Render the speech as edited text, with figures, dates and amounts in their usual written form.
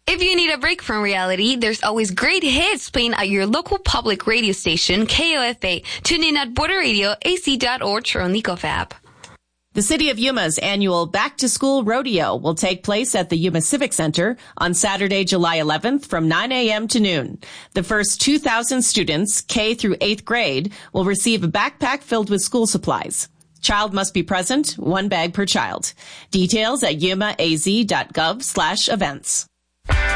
If you need a break from reality, there's always great hits playing at your local public radio station, KOFA. Tune in at Border Radio, AC.org, or on the Gov app. The City of Yuma's annual Back to School Rodeo will take place at the Yuma Civic Center on Saturday, July 11th from 9 a.m. to noon. The first 2,000 students, K through 8th grade, will receive a backpack filled with school supplies. Child must be present, 1 bag per child. Details at yumaaz.gov/events.